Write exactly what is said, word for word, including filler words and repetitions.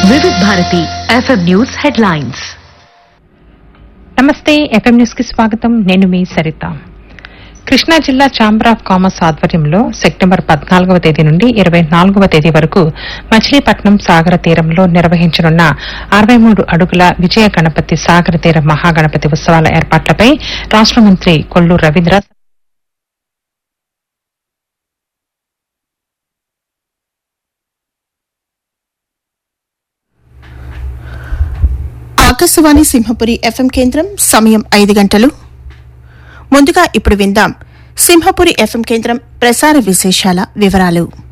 వివిధ Bharati FM news headlines. నమస్తే, FM news కి స్వాగతం. నేను మీ సరిత. కృష్ణా జిల్లా ఛాంబర్ ఆఫ్ కామర్స్ ఆధ్వర్యంలో సెప్టెంబర్ పద్నాలుగవ తేదీ నుండి ఇరవై నాలుగవ తేదీ వరకు మచిలీపట్నం సాగర తీరంలో నిర్వహించనున్న అరవై మూడు అడుగుల విజయ గణపతి సాగర తీర మహాగణపతి ఉత్సవాల ఏర్పాట్లపై రాష్ట మంత్రి కొల్లు రవీంద్ర ఆకాశవాణి సింహపురి ఎఫ్ఎం కేంద్రం సమయం ఐదు గంటలు. ముందుగా ఇప్పుడు విందాం సింహపురి ఎఫ్ఎం కేంద్రం ప్రసార విశేషాల వివరాలు.